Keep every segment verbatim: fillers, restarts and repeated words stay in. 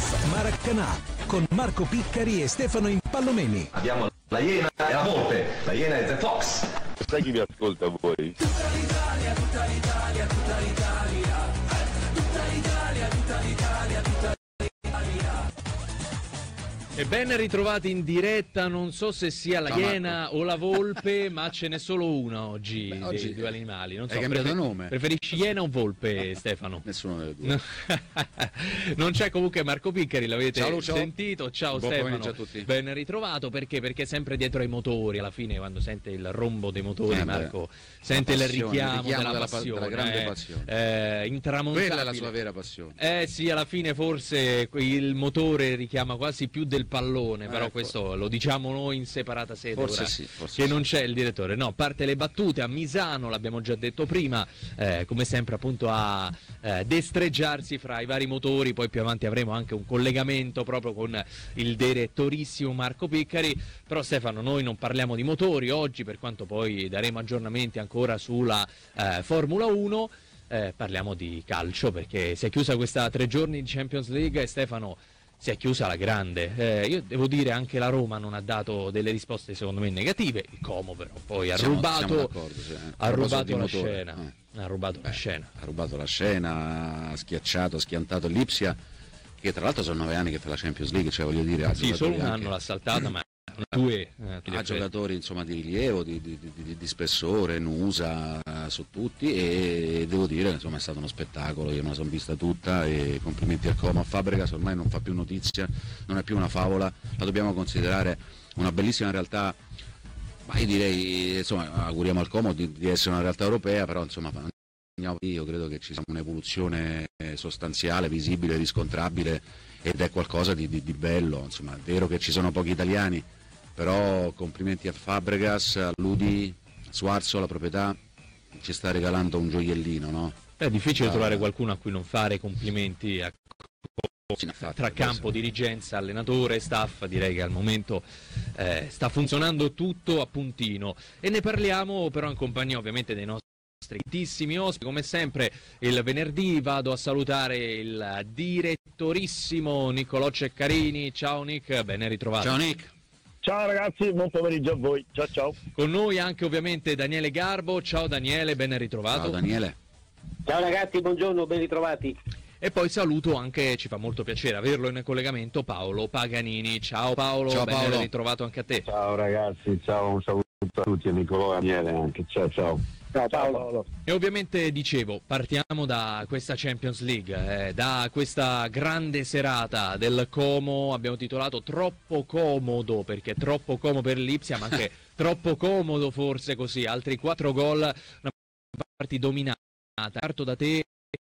Off Maracanã con Marco Piccari e Stefano Impallomeni. Abbiamo la Iena e la Volpe, la Iena è The Fox. Sai chi vi ascolta voi? Tutta l'Italia, tutta l'Italia, tutta l'Italia, tutta l'Italia, tutta l'Italia, tutta l'Italia. E ben ritrovati in diretta, non so se sia la Ciao, Iena Marco. o la Volpe, ma ce n'è solo una oggi, Beh, dei oggi due animali. Non so, hai cambiato prefer- nome? Preferisci Iena o Volpe, Stefano? Nessuno delle due. Non c'è comunque Marco Piccari, l'avete Ciao, Lucio. sentito? Ciao Buon Stefano, pomeriggio a tutti. ben ritrovato, perché? Perché sempre dietro ai motori, alla fine quando sente il rombo dei motori, Eh, Marco, beh, sente la il passione, richiamo, il richiamo della, della pa- passione, della grande eh, passione. eh, intramontabile. Quella è la sua vera passione. Eh sì, alla fine forse il motore richiama quasi più del pallone, però Ecco. questo lo diciamo noi in separata sede, Forse ora sì, forse che sì. non c'è il direttore. No, parte le battute a Misano, l'abbiamo già detto prima, eh, come sempre appunto a eh, destreggiarsi fra i vari motori, poi più avanti avremo anche un collegamento proprio con il direttorissimo Marco Piccari. Però Stefano, noi non parliamo di motori oggi, per quanto poi daremo aggiornamenti ancora sulla eh, Formula uno. Eh, parliamo di calcio, perché si è chiusa questa tre giorni di Champions League e Stefano si è chiusa alla grande. Eh, io devo dire anche la Roma non ha dato delle risposte secondo me negative, il Como però poi ha Siamo- rubato, siamo d'accordo, sì, eh. ha A proposito rubato di la motore, scena, eh. ha rubato la Beh, scena. Ha rubato la scena, ha schiacciato, ha schiantato l'Ipsia, che tra l'altro sono nove anni che fa la Champions League, cioè voglio dire, ha Sì, solo giocatori un anche- anno l'ha saltata, ma due. Eh, ha giocatori insomma di rilievo, di, di- di- di spessore, Nusa eh, su tutti, e devo dire insomma è stato uno spettacolo, io me la sono vista tutta e complimenti al Como. A Fabregas ormai non fa più notizia, non è più una favola, la dobbiamo considerare una bellissima realtà. Ma io direi, insomma, auguriamo al Como di, di essere una realtà europea, però insomma io credo che ci sia un'evoluzione sostanziale, visibile, riscontrabile, ed è qualcosa di, di, di bello. Insomma, è vero che ci sono pochi italiani, però complimenti a Fabregas, a Ludi, a Suarzo, la proprietà ci sta regalando un gioiellino, no? È difficile Ah, trovare qualcuno a cui non fare complimenti a Sì, infatti, tra campo, questo- dirigenza, allenatore, staff. Direi che al momento eh, sta funzionando tutto a puntino, e ne parliamo però in compagnia ovviamente dei nostri strettissimi ospiti. Come sempre il venerdì vado a salutare il direttorissimo Niccolò Ceccarini. Ciao Nick, ben ritrovato. Ciao Nick. Ciao ragazzi, buon pomeriggio a voi. Ciao ciao. Con noi anche ovviamente Daniele Garbo. Ciao Daniele, ben ritrovato. Ciao Daniele. Ciao ragazzi, buongiorno, ben ritrovati. E poi saluto anche, ci fa molto piacere averlo in collegamento, Paolo Paganini. Ciao Paolo, Ciao, ben Paolo. ritrovato anche a te. Ciao ragazzi, ciao, un saluto a tutti, a Niccolò e a Daniele anche, ciao ciao. Ciao Ciao Paolo. Paolo. E ovviamente dicevo, partiamo da questa Champions League, eh, da questa grande serata del Como. Abbiamo titolato Troppo comodo, perché è troppo comodo per l'Ipsia, ma anche troppo comodo forse così. Altri quattro gol, una partita dominata. Parto da te,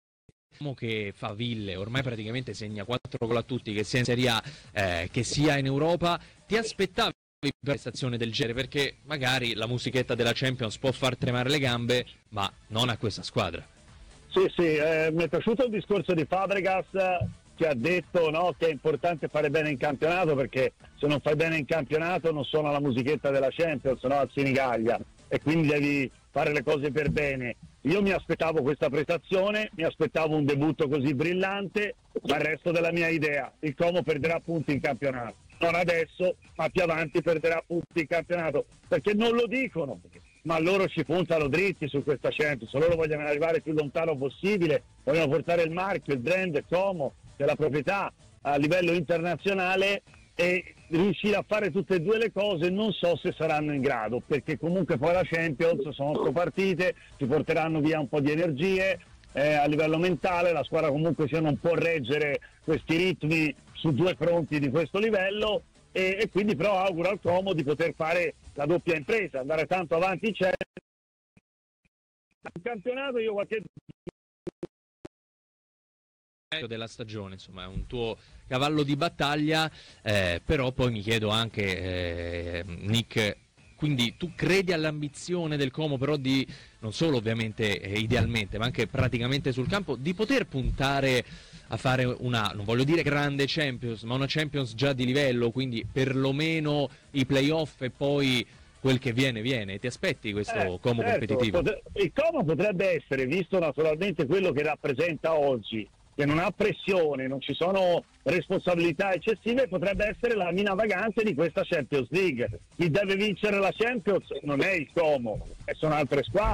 che fa ville, ormai praticamente segna quattro gol a tutti, che sia in Serie A, eh, che sia in Europa. Ti aspettavi una prestazione del genere? Perché magari la musichetta della Champions può far tremare le gambe, ma non a questa squadra. Sì, sì, eh, mi è piaciuto il discorso di Fabregas, eh, che ha detto, no, che è importante fare bene in campionato, perché se non fai bene in campionato non suona la musichetta della Champions, no, al Senigallia, e quindi devi fare le cose per bene. Io mi aspettavo questa prestazione, mi aspettavo un debutto così brillante, ma il resto della mia idea: il Como perderà punti in campionato, non adesso, ma più avanti perderà punti in campionato, perché non lo dicono, ma loro ci puntano dritti su questa Champions, loro vogliono arrivare il più lontano possibile, vogliono portare il marchio, il brand Como, della proprietà a livello internazionale, e riuscire a fare tutte e due le cose non so se saranno in grado, perché comunque poi la Champions sono otto partite, ti porteranno via un po' di energie, eh, a livello mentale la squadra comunque sia non può reggere questi ritmi su due fronti di questo livello, e, e quindi però auguro al Como di poter fare la doppia impresa, andare tanto avanti in Champions. Il campionato io qualche della stagione, insomma, è un tuo cavallo di battaglia, eh, però poi mi chiedo anche, eh, Nick, quindi tu credi all'ambizione del Como, però di, non solo ovviamente eh, idealmente, ma anche praticamente sul campo, di poter puntare a fare una, non voglio dire grande Champions, ma una Champions già di livello, quindi perlomeno i playoff e poi quel che viene viene. Ti aspetti questo Eh, Como certo, competitivo? potre- il Como potrebbe essere, visto naturalmente quello che rappresenta oggi, che non ha pressione, non ci sono responsabilità eccessive, potrebbe essere la mina vagante di questa Champions League. Chi deve vincere la Champions non è il Como, e sono altre squadre.